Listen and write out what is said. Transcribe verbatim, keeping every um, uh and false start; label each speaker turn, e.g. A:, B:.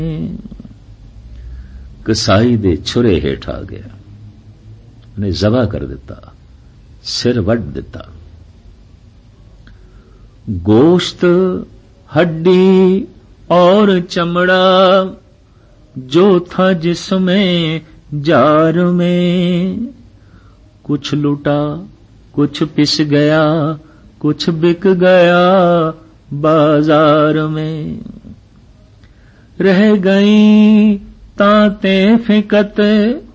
A: कसाई दे छुरे हेठ आ गया, उन्हें जबा कर दिता, सिर वड दिता। गोश्त, हड्डी और चमड़ा जो था जिसमें जार में, कुछ लुटा कुछ पिस गया, कुछ बिक गया बाजार में। रह गई तांते फिकत